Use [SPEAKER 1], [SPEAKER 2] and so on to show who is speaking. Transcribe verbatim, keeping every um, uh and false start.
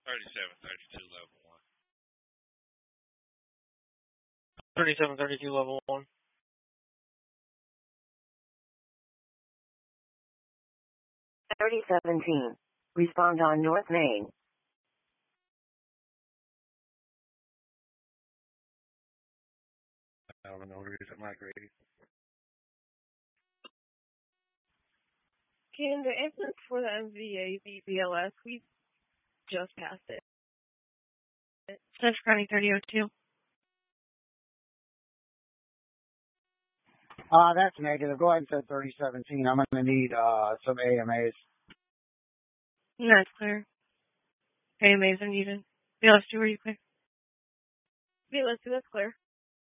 [SPEAKER 1] thirty-seven thirty-two level one.
[SPEAKER 2] thirty-seven thirty-two level one.
[SPEAKER 3] thirty seventeen. Respond on North Main.
[SPEAKER 4] I don't know where it is at Mike Grady.
[SPEAKER 5] Can the instance for the M V A be B L S? We just passed it.
[SPEAKER 6] Central County thirty oh two.
[SPEAKER 7] Uh, that's negative. Go ahead and say thirty seventeen. I'm going to need uh, some A M As.
[SPEAKER 6] That's clear. A M As are needed. B L S two, are you clear?
[SPEAKER 5] B L S two, that's clear.